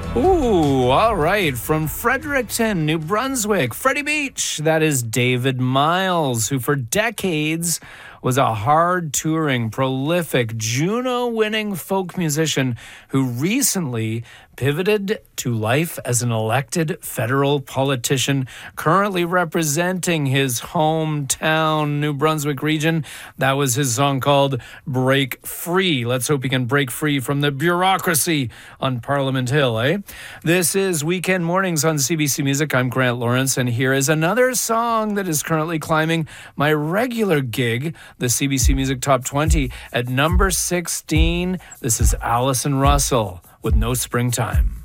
Ooh, all right. From Fredericton, New Brunswick, Freddie Beach. That is David Miles, who for decades was a hard-touring, prolific, Juno-winning folk musician who recently pivoted to life as an elected federal politician, currently representing his hometown, New Brunswick region. That was his song called Break Free. Let's hope he can break free from the bureaucracy on Parliament Hill, eh? This is Weekend Mornings on CBC Music. I'm Grant Lawrence, and here is another song that is currently climbing my regular gig, the CBC Music Top 20, at number 16. This is Alison Russell with No Springtime.